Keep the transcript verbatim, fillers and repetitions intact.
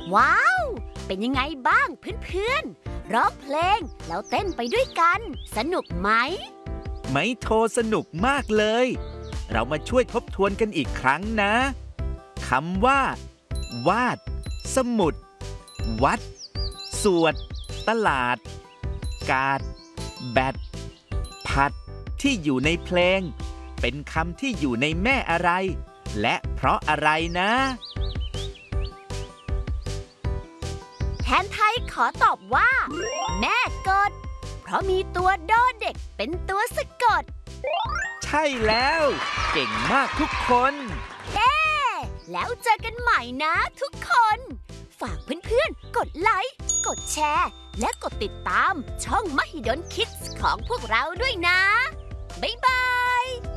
ว้าว เป็นยังไงบ้างเพื่อนๆร้องเพลงแล้วเต้นไปด้วยกัน สนุกไหมไมโทสนุกมากเลย เรามาช่วยทบทวนกันอีกครั้งนะคำว่า วาด สมุด วัด สวด ตลาด กาด แบด ผัด ที่อยู่ในเพลง เป็นคำที่อยู่ในแม่อะไร และเพราะอะไรนะแทนไทยขอตอบว่า แม่กด เพราะมีตัวดอเด็กเป็นตัวสะกดใช่แล้ว เก่งมากทุกคนเย้ แล้วเจอกันใหม่นะทุกคน ฝากเพื่อนๆ กดไลค์ กดแชร์ และกดติดตามช่องมหิดลคิดส์ของพวกเราด้วยนะ บ๊ายบาย